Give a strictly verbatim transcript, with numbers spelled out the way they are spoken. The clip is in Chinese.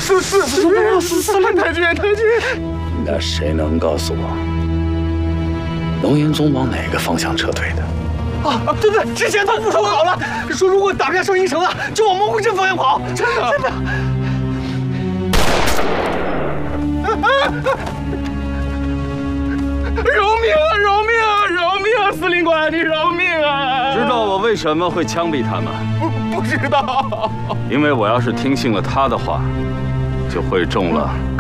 司司司司司令太君太君。 那谁能告诉我，龙岩宗往哪个方向撤退的？ 啊，对对，之前他们说好了，说如果打不下圣阴城了，就往魔鬼镇方向跑。真的真的。啊啊 饶命啊！饶命啊！饶命啊！司令官，你饶命啊！ 知道我为什么会枪毙他吗？ 不不知道。 因为我要是听信了他的话，就会中了